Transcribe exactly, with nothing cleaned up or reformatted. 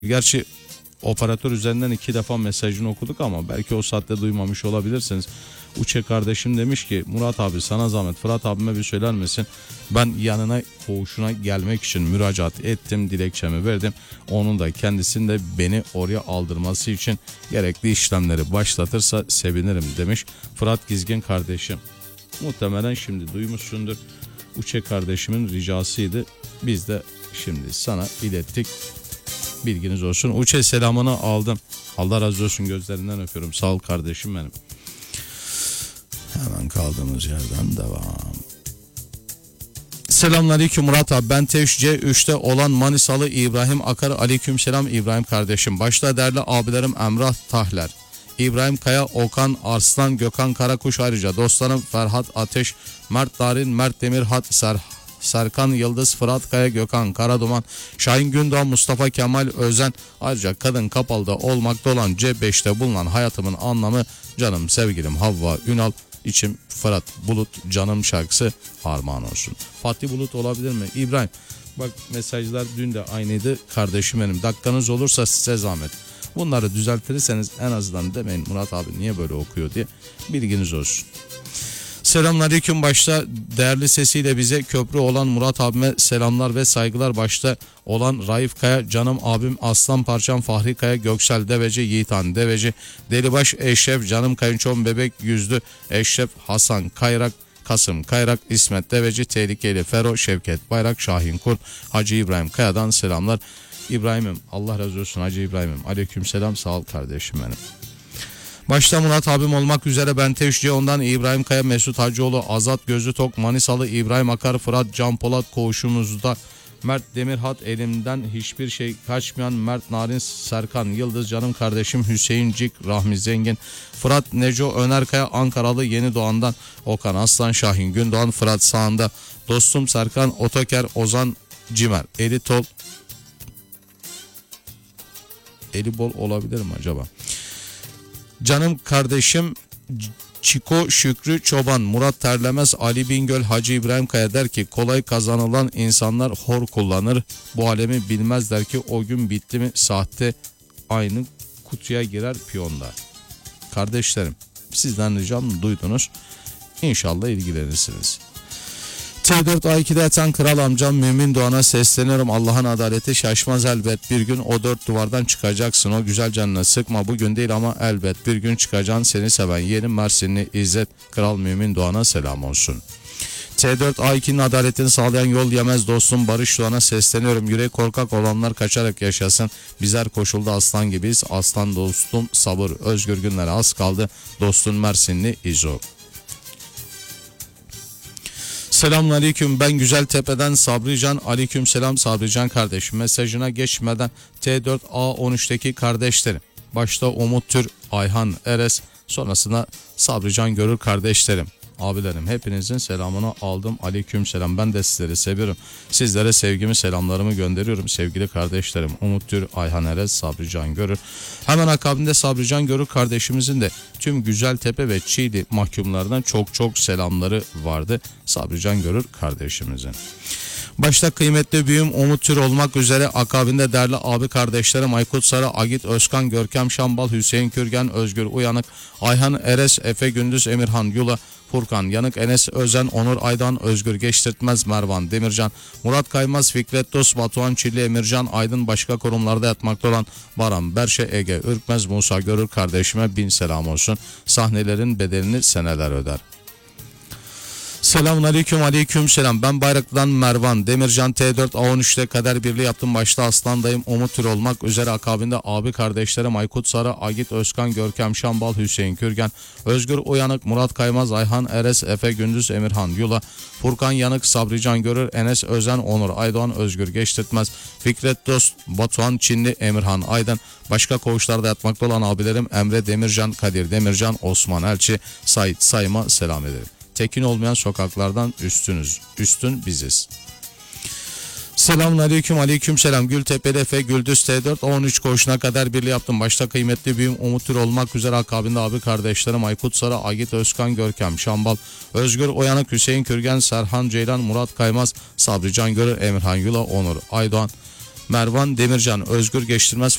Gerçi operatör üzerinden iki defa mesajını okuduk ama belki o saatte duymamış olabilirsiniz. Uçe kardeşim demiş ki Murat abi sana zahmet Fırat abime bir söyler misin? Ben yanına koğuşuna gelmek için müracaat ettim, dilekçemi verdim. Onun da kendisinin de beni oraya aldırması için gerekli işlemleri başlatırsa sevinirim demiş. Fırat Gizgin kardeşim. Muhtemelen şimdi duymuşsundur. Uçe kardeşimin ricasıydı. Biz de şimdi sana ilettik. Bilginiz olsun. Uçe selamını aldım. Allah razı olsun, gözlerinden öpüyorum. Sağ ol kardeşim benim. Hemen kaldığımız yerden devam. Selamünaleyküm Murat abi. Ben T C üçte olan Manisalı İbrahim Akar. Aleykümselam İbrahim kardeşim. Başta değerli abilerim Emrah Tahler, İbrahim Kaya, Okan Arslan, Gökhan Karakuş, ayrıca dostlarım Ferhat Ateş, Mert Darin, Mert Demirhat, Ser Serkan Yıldız, Fırat Kaya, Gökhan Karaduman, Şahin Gündoğan, Mustafa Kemal Özen, ayrıca Kadın Kapalı'da olmakta olan C beşte bulunan hayatımın anlamı, canım sevgilim Havva Ünal, içim Fırat Bulut, canım şarkısı armağan olsun. Fatih Bulut olabilir mi? İbrahim bak, mesajlar dün de aynıydı kardeşim benim. Dakikanız olursa size zahmet. Bunları düzeltirseniz en azından demeyin Murat abi niye böyle okuyor diye, bilginiz olsun. Selamünaleyküm, başta değerli sesiyle bize köprü olan Murat abime selamlar ve saygılar, başta olan Raif Kaya, canım abim Aslan Parçam, Fahri Kaya, Göksel Deveci, Yiğitan Deveci, Delibaş Eşref, canım kayınçom Bebek Yüzlü Eşref, Hasan Kayrak, Kasım Kayrak, İsmet Deveci, Tehlikeli Fero, Şevket Bayrak, Şahin Kurt, Hacı İbrahim Kaya'dan selamlar. İbrahim'im Allah razı olsun Hacı İbrahim'im. Aleykümselam, sağ ol kardeşim benim. Başta Murat abim olmak üzere ben Teşci, ondan İbrahim Kaya, Mesut Hacıoğlu, Azat Gözü Tok, Manisalı İbrahim Akar, Fırat Can Polat koğuşumuzda, Mert Demirhat, elimden hiçbir şey kaçmayan Mert Narin, Serkan Yıldız, canım kardeşim Hüseyin Cik, Rahmi Zengin, Fırat Neco Önerkaya, Ankaralı Yeni Doğan'dan Okan Aslan, Şahin Gündoğan, Fırat Sağında, dostum Serkan Otoker, Ozan Cimer, Eli Tol, Eli Bol olabilir mi acaba? Canım kardeşim Çiko Şükrü Çoban, Murat Terlemez, Ali Bingöl, Hacı İbrahim Kaya der ki kolay kazanılan insanlar hor kullanır. Bu alemi bilmezler ki o gün bitti mi sahte aynı kutuya girer piyonlar. Kardeşlerim, sizden ricam duydunuz. İnşallah ilgilenirsiniz. T dört A iki'de yatan kral amcam Mümin Doğan'a sesleniyorum. Allah'ın adaleti şaşmaz elbet. Bir gün o dört duvardan çıkacaksın. O güzel canını sıkma. Bugün değil ama elbet bir gün çıkacaksın. Seni seven yeğenim Mersinli İzzet Kral Mümin Doğan'a selam olsun. T dört A iki'nin adaletini sağlayan yol yemez dostum Barış Doğan'a sesleniyorum. Yürek korkak olanlar kaçarak yaşasın. Bizler koşulda aslan gibiyiz. Aslan dostum sabır. Özgür günlere az kaldı. Dostun Mersinli İzo. Selamünaleyküm, ben Güzeltepe'den Sabrican. Aleykümselam Sabrican kardeşim. Mesajına geçmeden T dört A on üç'teki kardeşlerim, başta Umut Tür, Ayhan Eres, sonrasında Sabrican Görür kardeşlerim, abilerim, hepinizin selamını aldım. Aleykümselam. Ben de sizleri seviyorum. Sizlere sevgimi, selamlarımı gönderiyorum sevgili kardeşlerim. Umut Tür, Ayhan Eres, Sabrican Görür. Hemen akabinde Sabrican Görür kardeşimizin de tüm Güzeltepe ve Çiğli mahkumlarına çok çok selamları vardı. Sabrican Görür kardeşimizin. Başta kıymetli büyüğüm Umut Tür olmak üzere akabinde değerli abi kardeşlerim Aykut Sarı, Agit Özkan, Görkem Şambal, Hüseyin Kürgen, Özgür Uyanık, Ayhan Eres, Efe Gündüz, Emirhan Yula, Furkan Yanık, Enes Özen, Onur Aydan, Özgür Geçtirtmez, Mervan Demircan, Murat Kaymaz, Fikret Dost, Batuhan Çilli, Emircan Aydın, başka kurumlarda yatmakta olan Baran Berşe, Ege Ürkmez, Musa Görür kardeşime bin selam olsun. Sahnelerin bedelini seneler öder. Selamünaleyküm, aleykümselam. Ben Bayraklı'dan Mervan Demircan. T dört A on üç'te kader birliği yaptım. Başta Aslan'dayım. Umut Tür olmak üzere akabinde abi kardeşlerim Aykut Sarı, Agit Özkan, Görkem Şambal, Hüseyin Kürgen, Özgür Uyanık, Murat Kaymaz, Ayhan Eres, Efe Gündüz, Emirhan Yula, Furkan Yanık, Sabrican Görür, Enes Özen, Onur Aydoğan, Özgür Geçtirtmez, Fikret Dost, Batuhan Çinli, Emirhan Aydın, başka koğuşlarda yatmakta olan abilerim Emre Demircan, Kadir Demircan, Osman Elçi, Sait Sayma selam ederim. Tekin olmayan sokaklardan üstünüz. Üstün biziz. Selamünaleyküm, aleykümselam. Gültepe'li Efe Güldüz T dört on üç koğuşuna kadar birliği yaptım. Başta kıymetli büyüğüm Umut Tür olmak üzere akabinde abi kardeşlerim Aykut Sarı, Agit Özkan, Görkem Şambal, Özgür Uyanık, Hüseyin Kürgen, Serhan Ceylan, Murat Kaymaz, Sabrican Görür, Emirhan Yula, Onur Aydoğan, Mervan Demircan, Özgür Geçtirmez